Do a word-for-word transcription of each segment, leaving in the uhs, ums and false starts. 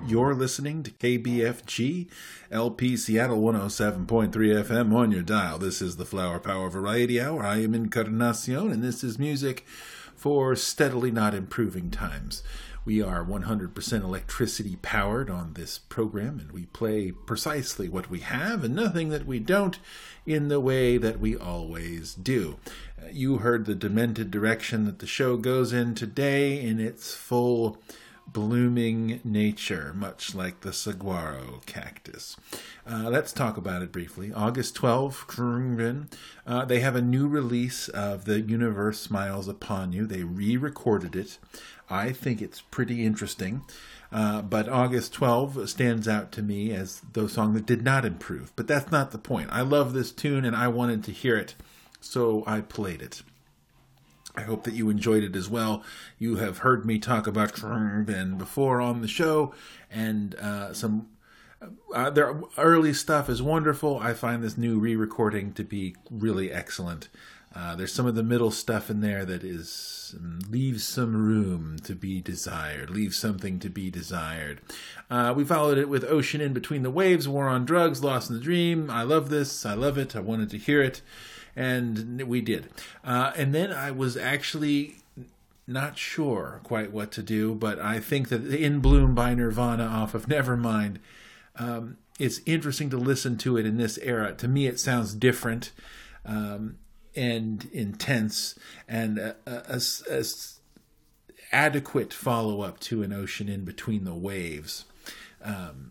You're listening to K B F G, L P Seattle one oh seven point three F M on your dial. This is the Flower Power Variety Hour. I am Encarnacion, and this is music for steadily not improving times. We are one hundred percent electricity powered on this program, and we play precisely what we have and nothing that we don't in the way that we always do. Uh, you heard the demented direction that the show goes in today in its full blooming nature, much like the saguaro cactus. Uh, let's talk about it briefly. August twelfth, uh, they have a new release of The Universe Smiles Upon You. They re-recorded it. I think it's pretty interesting. Uh, but August twelfth stands out to me as the song that did not improve. But that's not the point. I love this tune and I wanted to hear it, so I played it. I hope that you enjoyed it as well. You have heard me talk about Krungben before on the show, and uh, some uh, their early stuff is wonderful. I find this new re-recording to be really excellent. Uh, there's some of the middle stuff in there that is um, leaves some room to be desired, leaves something to be desired. Uh, we followed it with Ocean in Between the Waves, War on Drugs, Lost in the Dream. I love this. I love it. I wanted to hear it. And we did. Uh, and then I was actually not sure quite what to do, but I think that In Bloom by Nirvana off of Nevermind, um, it's interesting to listen to it in this era. To me, it sounds different um, and intense and a, a, a, a adequate follow-up to An Ocean in Between the Waves. Um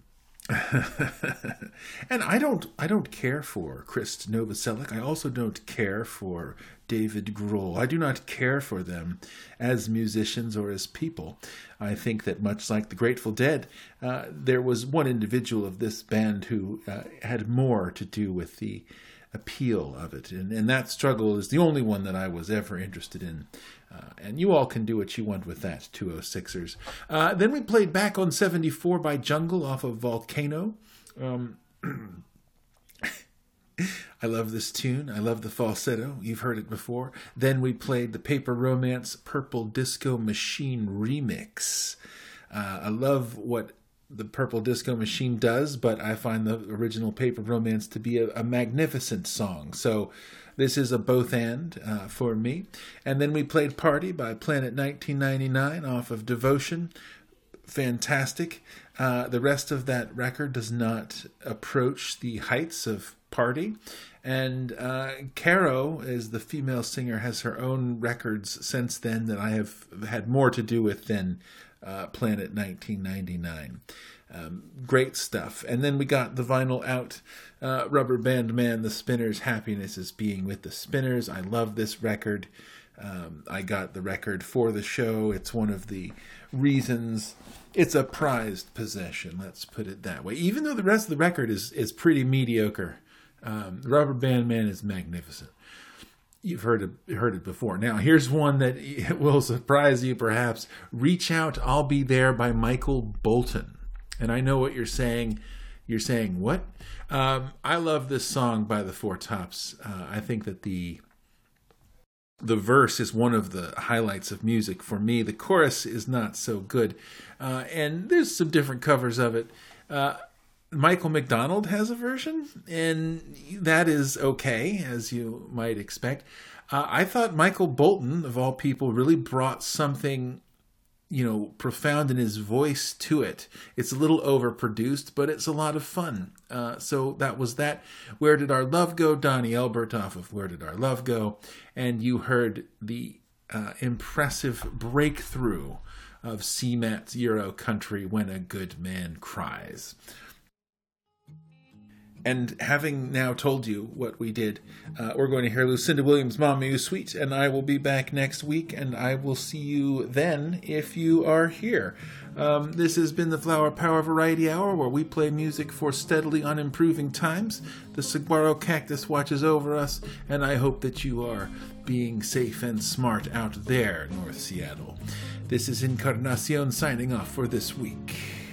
and I don't I don't care for Krist Novoselic. I also don't care for David Grohl. I do not care for them as musicians or as people. I think that much like the Grateful Dead, uh, there was one individual of this band who uh, had more to do with the appeal of it. And, and that struggle is the only one that I was ever interested in. Uh, and you all can do what you want with that, two oh sixers. Uh, then we played Back on seventy-four by Jungle off of Volcano. Um, I love this tune. I love the falsetto. You've heard it before. Then we played the Paper Romance Purple Disco Machine remix. Uh, I love what the Purple Disco Machine does, but I find the original Paper Romance to be a, a magnificent song. So this is a both and uh, for me. And then we played Party by Planet nineteen ninety-nine off of Devotion. Fantastic. Uh, the rest of that record does not approach the heights of Party. And uh, Caro, as the female singer, has her own records since then that I have had more to do with than uh, Planet nineteen ninety-nine. Um, great stuff. And then we got the vinyl out. Uh, Rubber Band Man, The Spinners, Happiness is Being with the Spinners. I love this record. Um, I got the record for the show. It's one of the reasons. It's a prized possession, let's put it that way. Even though the rest of the record is, is pretty mediocre, um, Rubber Band Man is magnificent. You've heard it, heard it before. Now, here's one that will surprise you perhaps. Reach Out, I'll Be There by Michael Bolton. And I know what you're saying. You're saying, what? Um, I love this song by the Four Tops. Uh, I think that the the verse is one of the highlights of music for me. The chorus is not so good. Uh, and there's some different covers of it. Uh, Michael McDonald has a version, and that is okay, as you might expect. Uh, I thought Michael Bolton, of all people, really brought something, you know, profound in his voice to it. It's a little overproduced, but it's a lot of fun. Uh, so that was that. Where Did Our Love Go? Donnie Elbert off of Where Did Our Love Go? And you heard the uh, impressive breakthrough of C MAT's Euro Country, When a Good Man Cries. And having now told you what we did, uh, we're going to hear Lucinda Williams' Mama You Sweet, and I will be back next week, and I will see you then if you are here. Um, this has been the Flower Power Variety Hour, where we play music for steadily unimproving times. The saguaro cactus watches over us, and I hope that you are being safe and smart out there, North Seattle. This is Encarnacion signing off for this week.